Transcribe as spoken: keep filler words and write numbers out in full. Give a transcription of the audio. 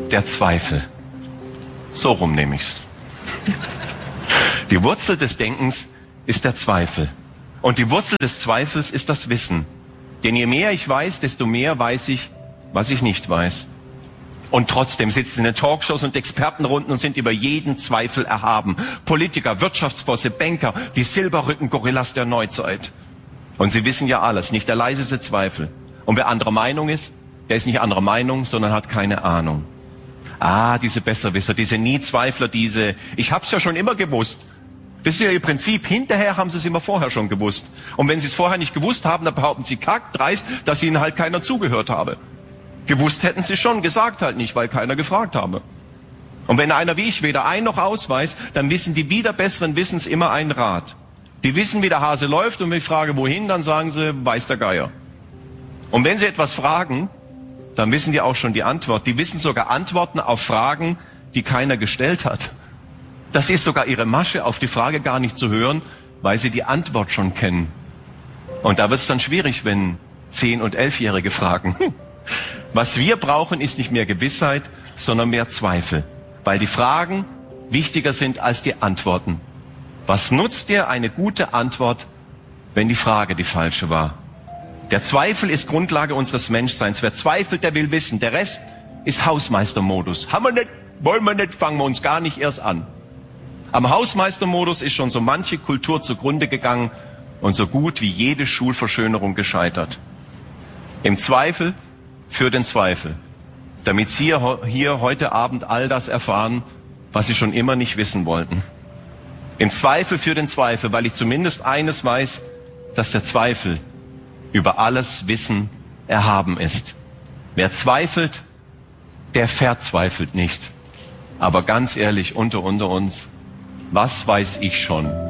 Der Zweifel. So rum nehme ich's. Die Wurzel des Denkens ist der Zweifel. Und die Wurzel des Zweifels ist das Wissen. Denn je mehr ich weiß, desto mehr weiß ich, was ich nicht weiß. Und trotzdem sitzen in den Talkshows und Expertenrunden und sind über jeden Zweifel erhaben. Politiker, Wirtschaftsbosse, Banker, die Silberrücken-Gorillas der Neuzeit. Und sie wissen ja alles, nicht der leiseste Zweifel. Und wer anderer Meinung ist, der ist nicht anderer Meinung, sondern hat keine Ahnung. Ah, diese Besserwisser, diese Nie-Zweifler, diese, ich hab's ja schon immer gewusst. Das ist ja ihr Prinzip. Hinterher haben sie es immer vorher schon gewusst. Und wenn sie es vorher nicht gewusst haben, dann behaupten sie kackdreist, dass ihnen halt keiner zugehört habe. Gewusst hätten sie schon, gesagt halt nicht, weil keiner gefragt habe. Und wenn einer wie ich weder ein noch aus weiß, dann wissen die wieder besseren Wissens immer einen Rat. Die wissen, wie der Hase läuft, und wenn ich frage, wohin, dann sagen sie, weiß der Geier. Und wenn sie etwas fragen, dann wissen die auch schon die Antwort. Die wissen sogar Antworten auf Fragen, die keiner gestellt hat. Das ist sogar ihre Masche, auf die Frage gar nicht zu hören, weil sie die Antwort schon kennen. Und da wird es dann schwierig, wenn Zehn- und Elfjährige fragen. Was wir brauchen, ist nicht mehr Gewissheit, sondern mehr Zweifel. Weil die Fragen wichtiger sind als die Antworten. Was nutzt dir eine gute Antwort, wenn die Frage die falsche war? Der Zweifel ist Grundlage unseres Menschseins. Wer zweifelt, der will wissen. Der Rest ist Hausmeistermodus. Haben wir nicht, wollen wir nicht, fangen wir uns gar nicht erst an. Am Hausmeistermodus ist schon so manche Kultur zugrunde gegangen und so gut wie jede Schulverschönerung gescheitert. Im Zweifel für den Zweifel, damit Sie hier heute Abend all das erfahren, was Sie schon immer nicht wissen wollten. Im Zweifel für den Zweifel, weil ich zumindest eines weiß, dass der Zweifel über alles Wissen erhaben ist. Wer zweifelt, der verzweifelt nicht. Aber ganz ehrlich, unter unter uns, was weiß ich schon